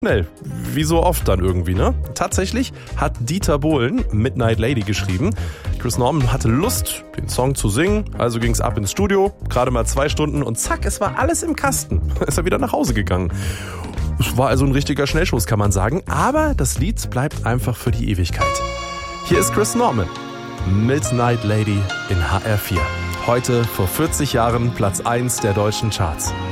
Schnell, wie so oft dann irgendwie, ne? Tatsächlich hat Dieter Bohlen Midnight Lady geschrieben. Chris Norman hatte Lust, den Song zu singen, also ging's ab ins Studio, gerade mal 2 Stunden und zack, es war alles im Kasten. Ist er wieder nach Hause gegangen. Es war also ein richtiger Schnellschuss, kann man sagen, aber das Lied bleibt einfach für die Ewigkeit. Hier ist Chris Norman, Midnight Lady in HR4. Heute vor 40 Jahren Platz 1 der deutschen Charts.